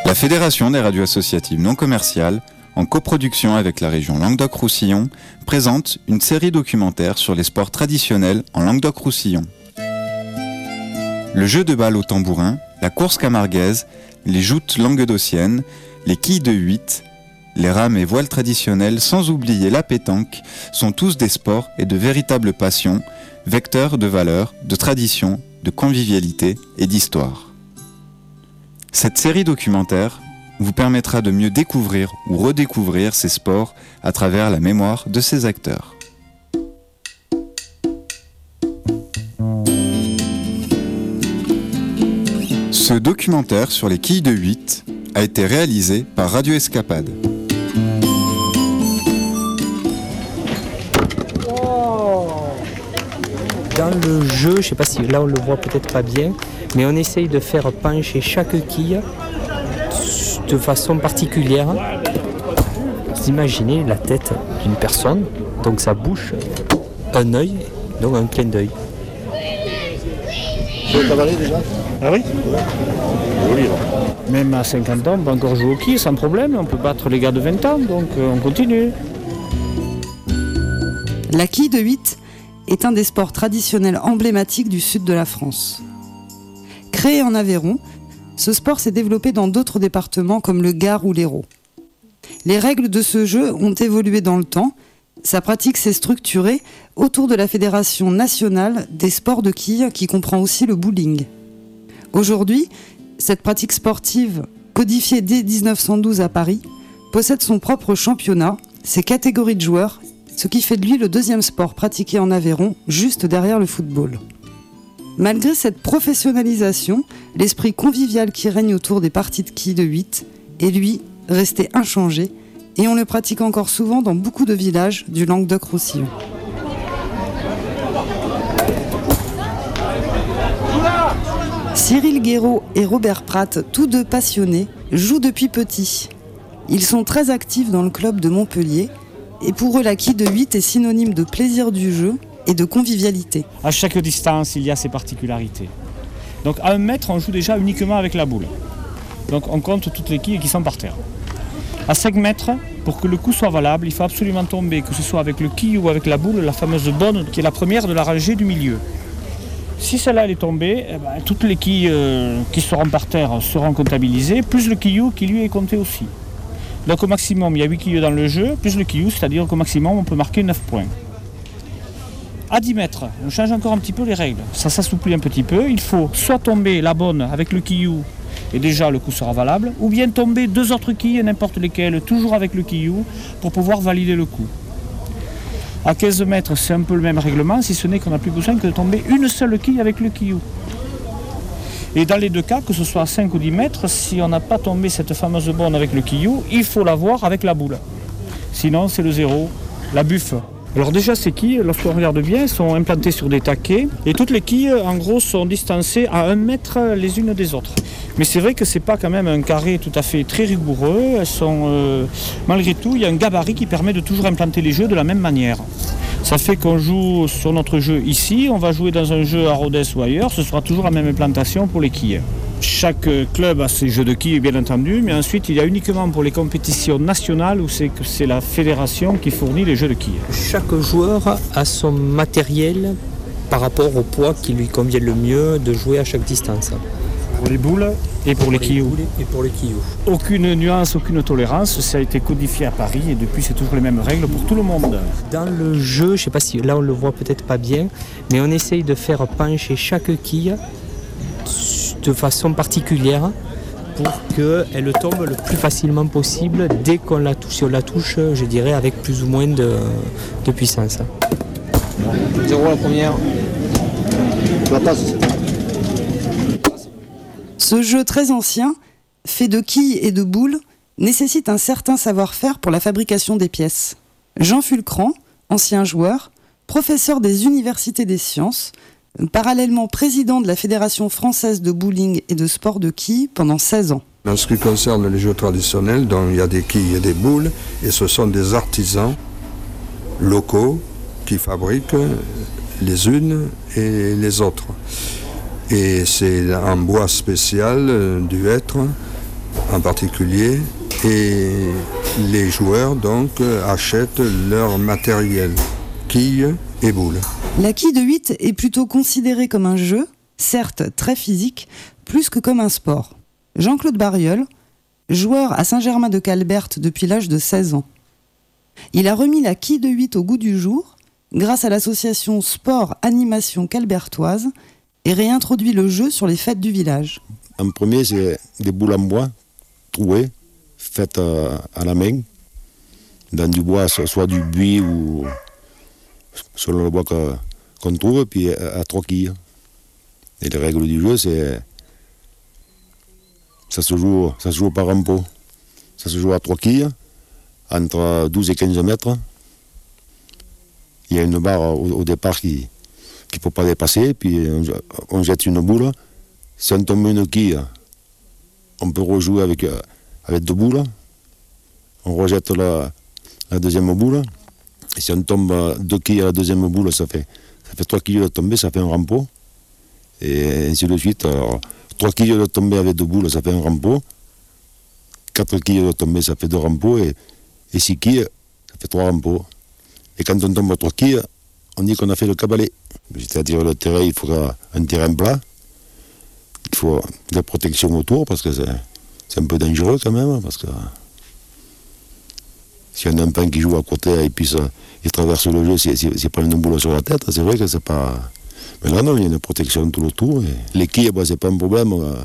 La Fédération des radios associatives non commerciales, en coproduction avec la région Languedoc-Roussillon, présente une série documentaire sur les sports traditionnels en Languedoc-Roussillon. Le jeu de balle au tambourin, la course camarguaise, les joutes languedociennes, les quilles de 8, les rames et voiles traditionnelles, sans oublier la pétanque, sont tous des sports et de véritables passions, vecteurs de valeurs, de traditions, de convivialité et d'histoire. Cette série documentaire vous permettra de mieux découvrir ou redécouvrir ces sports à travers la mémoire de ses acteurs. Ce documentaire sur les quilles de 8 a été réalisé par Radio Escapade. Dans le jeu, je ne sais pas si là on le voit peut-être pas bien, mais on essaye de faire pencher chaque quille de façon particulière. Vous imaginez la tête d'une personne, donc sa bouche, un œil, donc un clin d'œil. Vous avez cavalé déjà ? Ah oui ? Joli, là. Même à 50 ans, on peut encore jouer au quilles sans problème. On peut battre les gars de 20 ans, donc on continue. La quille de 8 est un des sports traditionnels emblématiques du sud de la France. Créé en Aveyron, ce sport s'est développé dans d'autres départements comme le Gard ou l'Hérault. Les règles de ce jeu ont évolué dans le temps. Sa pratique s'est structurée autour de la Fédération nationale des sports de quilles qui comprend aussi le bowling. Aujourd'hui, cette pratique sportive, codifiée dès 1912 à Paris, possède son propre championnat, ses catégories de joueurs, ce qui fait de lui le deuxième sport pratiqué en Aveyron, juste derrière le football. Malgré cette professionnalisation, l'esprit convivial qui règne autour des parties de quilles de 8 est lui resté inchangé et on le pratique encore souvent dans beaucoup de villages du Languedoc-Roussillon. Cyril Guéraud et Robert Pratt, tous deux passionnés, jouent depuis petit. Ils sont très actifs dans le club de Montpellier et pour eux la quille de 8 est synonyme de plaisir du jeu et de convivialité. À chaque distance, il y a ses particularités. Donc à 1 mètre, on joue déjà uniquement avec la boule. Donc on compte toutes les quilles qui sont par terre. À 5 mètres, pour que le coup soit valable, il faut absolument tomber, que ce soit avec le quille ou avec la boule, la fameuse bonne, qui est la première de la rangée du milieu. Si celle-là elle est tombée, toutes les quilles qui seront par terre seront comptabilisées, plus le quillou qui lui est compté aussi. Donc au maximum, il y a 8 quilloux dans le jeu, plus le quillou, c'est-à-dire qu'au maximum, on peut marquer 9 points. À 10 mètres, on change encore un petit peu les règles. Ça s'assouplit un petit peu. Il faut soit tomber la bonne avec le quillou, et déjà le coup sera valable, ou bien tomber 2 autres quilles, n'importe lesquelles, toujours avec le quillou, pour pouvoir valider le coup. À 15 mètres, c'est un peu le même règlement, si ce n'est qu'on n'a plus besoin que de tomber une seule quille avec le quillou. Et dans les deux cas, que ce soit à 5 ou 10 mètres, si on n'a pas tombé cette fameuse bonne avec le quillou, il faut l'avoir avec la boule. Sinon, c'est le 0, la buffe. Alors déjà, ces quilles, lorsqu'on regarde bien, sont implantées sur des taquets. Et toutes les quilles, en gros, sont distancées à 1 mètre les unes des autres. Mais c'est vrai que c'est pas quand même un carré tout à fait très rigoureux. Elles sont, malgré tout, il y a un gabarit qui permet de toujours implanter les jeux de la même manière. Ça fait qu'on joue sur notre jeu ici, on va jouer dans un jeu à Rodez ou ailleurs, ce sera toujours la même implantation pour les quilles. Chaque club a ses jeux de quilles, bien entendu, mais ensuite il y a uniquement pour les compétitions nationales où c'est la fédération qui fournit les jeux de quilles. Chaque joueur a son matériel par rapport au poids qui lui convient le mieux de jouer à chaque distance. Pour les boules et pour les quilloux. Et pour les quilloux. Aucune nuance, aucune tolérance, ça a été codifié à Paris et depuis c'est toujours les mêmes règles pour tout le monde. Dans le jeu, je ne sais pas si là on le voit peut-être pas bien, mais on essaye de faire pencher chaque quille de façon particulière pour qu'elle tombe le plus facilement possible dès qu'on la touche. Si on la touche, je dirais, avec plus ou moins de puissance. 0 la première. La passe. Ce jeu très ancien, fait de quilles et de boules, nécessite un certain savoir-faire pour la fabrication des pièces. Jean Fulcran, ancien joueur, professeur des universités des sciences, parallèlement président de la Fédération française de bowling et de sport de quilles pendant 16 ans. En ce qui concerne les jeux traditionnels, donc il y a des quilles et des boules, et ce sont des artisans locaux qui fabriquent les unes et les autres. Et c'est un bois spécial du hêtre en particulier, et les joueurs donc achètent leur matériel, quilles et boules. La quille de 8 est plutôt considérée comme un jeu, certes très physique, plus que comme un sport. Jean-Claude Bariol, joueur à Saint-Germain-de-Calberte depuis l'âge de 16 ans. Il a remis la quille de 8 au goût du jour grâce à l'association Sport Animation Calbertoise et réintroduit le jeu sur les fêtes du village. En premier, c'est des boules en bois trouées, faites à la main, dans du bois, soit du buis ou selon le bois qu'on trouve, puis à 3 quilles. Et les règles du jeu, c'est ça se joue par rampeau. Ça se joue à 3 quilles, entre 12 et 15 mètres. Il y a une barre au départ qui ne peut pas dépasser, puis on jette une boule. Si on tombe une quille, on peut rejouer avec 2 boules. On rejette la deuxième boule. Et si on tombe 2 quilles à la deuxième boule, ça fait 3 quilles de tomber, ça fait un rampeau. Et ainsi de suite. Alors, 3 quilles de tomber avec 2 boules, ça fait un rampeau. 4 quilles de tomber, ça fait 2 rampeaux. Et 6 quilles, ça fait 3 rampeaux. Et quand on tombe à 3 quilles, on dit qu'on a fait le cabalet. C'est-à-dire le terrain, il faudra un terrain plat. Il faut de la protection autour parce que c'est un peu dangereux quand même. Parce que si un enfant qui joue à côté et puis il traverse le jeu, s'il prend une boule sur la tête, c'est vrai que c'est pas. Mais là non, il y a une protection tout autour. Et les quilles, c'est pas un problème.